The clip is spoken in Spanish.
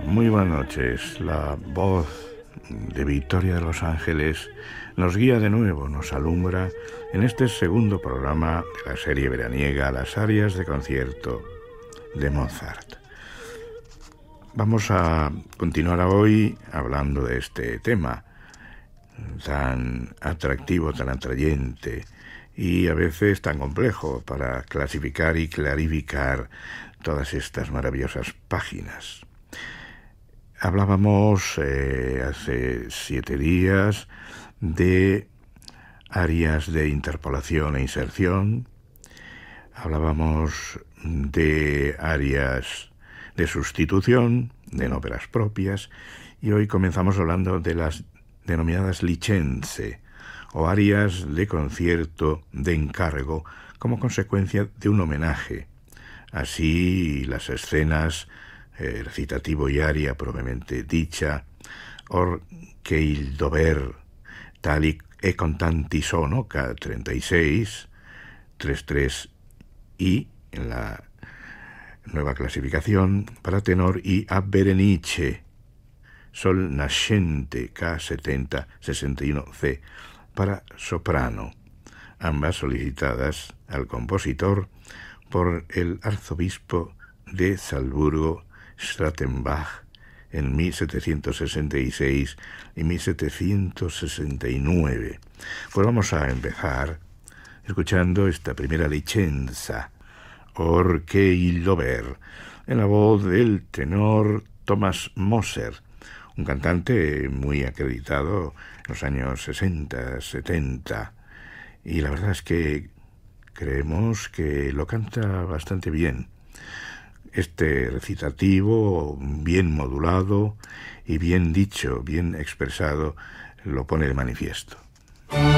Muy buenas noches. La voz de Victoria de los Ángeles nos guía de nuevo, nos alumbra en este segundo programa de la serie veraniega Las arias de concierto de Mozart. Vamos a continuar hoy hablando de este tema tan atractivo, tan atrayente y a veces tan complejo para clasificar y clarificar todas estas maravillosas páginas. Hablábamos hace 7 días de áreas de interpolación e inserción, hablábamos de áreas de sustitución en óperas propias y hoy comenzamos hablando de las denominadas licenze o áreas de concierto de encargo como consecuencia de un homenaje. Así las escenas recitativo y aria propiamente dicha, or che il dover tali e contanti sono, K36, 3-3 y en la nueva clasificación para tenor y a Berenice, sol nascente, K70, 61C, para soprano, ambas solicitadas al compositor por el arzobispo de Salzburgo, Strattenbach, en 1766 y 1769. Pues vamos a empezar escuchando esta primera licenza, or che il dover, en la voz del tenor Thomas Moser, un cantante muy acreditado en los años 60, 70, y la verdad es que creemos que lo canta bastante bien. Este recitativo, bien modulado y bien dicho, bien expresado, lo pone de manifiesto.